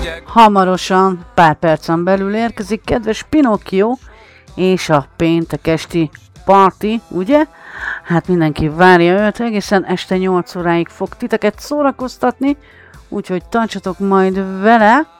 Hamarosan, pár percen belül érkezik kedves Pinocchio és a péntek esti party, ugye? Hát mindenki várja őt, egészen este 8 óráig fog titeket szórakoztatni, úgyhogy tartsatok majd vele.